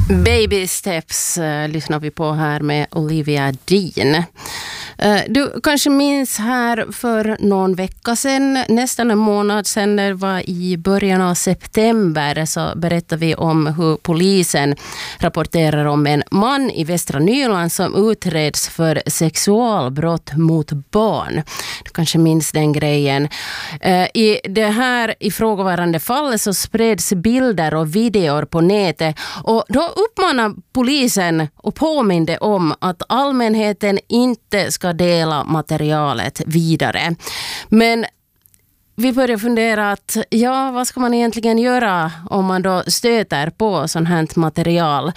Baby Steps lyssnar vi på här med Olivia Dean. Du kanske minns här för någon vecka sedan, nästan en månad sedan, det var i början av september, så berättade vi om hur polisen rapporterar om en man i Västra Nyland som utreds för sexualbrott mot barn. Du kanske minns den grejen. I det här ifrågavarande fallet så spreds bilder och videor på nätet, och då uppmanar polisen och påminde om att allmänheten inte ska dela materialet vidare. Men vi börjar fundera att vad ska man egentligen göra om man då stöter på sånt här material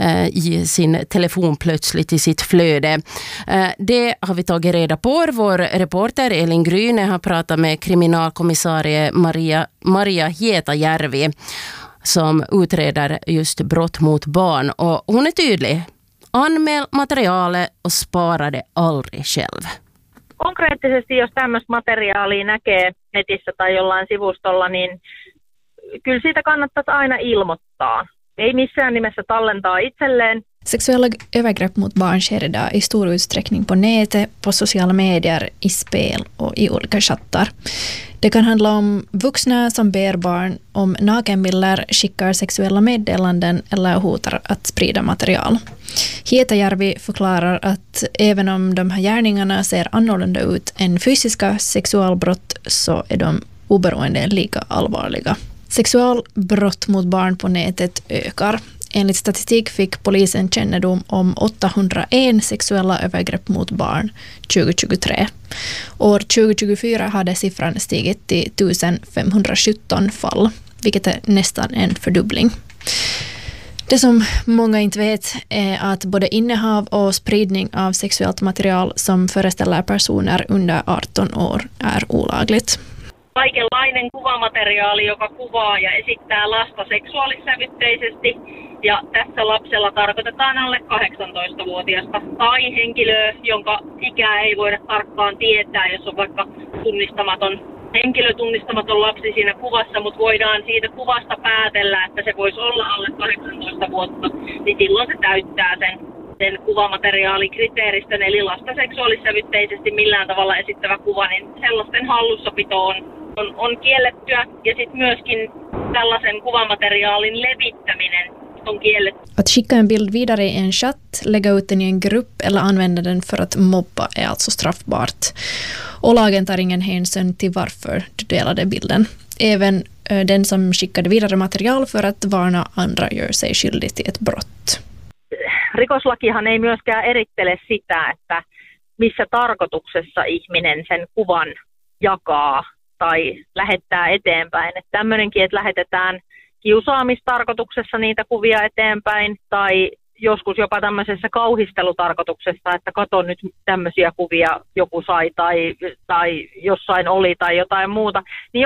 i sin telefon plötsligt i sitt flöde. Det har vi tagit reda på. Vår reporter Elin Gryne har pratat med kriminalkommissarie Maria Hietajärvi som utreder just brott mot barn, och hon är tydlig. Anmäl materialet och spara det aldrig själv. Konkreettisesti, jos tämmöistä materiaalia näkee netissä tai jollain sivustolla, niin kyllä siitä kannattaisi aina ilmoittaa. Ei missään nimessä tallentaa itselleen. Sexuella övergrepp mot barn sker idag i stor utsträckning på nätet, på sociala medier, i spel och i olika chattar. Det kan handla om vuxna som ber barn om nakenbilder, skickar sexuella meddelanden eller hotar att sprida material. Hietajärvi förklarar att även om de här gärningarna ser annorlunda ut än fysiska sexualbrott, så är de oberoende lika allvarliga. Sexualbrott mot barn på nätet ökar. Enligt statistik fick polisen kännedom om 801 sexuella övergrepp mot barn 2023. År 2024 hade siffran stigit till 1517 fall, vilket är nästan en fördubbling. Det som många inte vet är att både innehav och spridning av sexuellt material som föreställer personer under 18 år är olagligt. Kaikenlainen kuvamateriaali, joka kuvaa ja esittää lasta seksuaalissävytteisesti, ja tässä lapsella tarkoitetaan alle 18-vuotiaasta tai henkilöä, jonka ikää ei voida tarkkaan tietää, jos on vaikka tunnistamaton lapsi siinä kuvassa, mutta voidaan siitä kuvasta päätellä, että se voisi olla alle 18 vuotta, niin silloin se täyttää sen kuvamateriaalikriteeristön, eli lasta seksuaalissävytteisesti millään tavalla esittävä kuva, niin sellaisten hallussapito on kiellettyä, ja sitten myöskin tällaisen kuvamateriaalin levittäminen on kielletty. Att skicka en bild vidare i en chatt, lägga ut den i en grupp eller använda den för att mobba är alltså straffbart. Och lagen tar ingen hänsyn till varför du delade bilden. Även den som skickade vidare material för att varna andra gör sig skyldig till ett brott. Rikoslakihan ei myöskään erittele sitä, että missä tarkoituksessa ihminen sen kuvan jakaa tai lähettää eteenpäin. Että tämmöinenkin, että lähetetään kiusaamistarkoituksessa niitä kuvia eteenpäin tai joskus jopa tämmöisessä kauhistelutarkoituksessa, että kato nyt tämmöisiä kuvia joku sai tai jossain oli tai jotain muuta, niin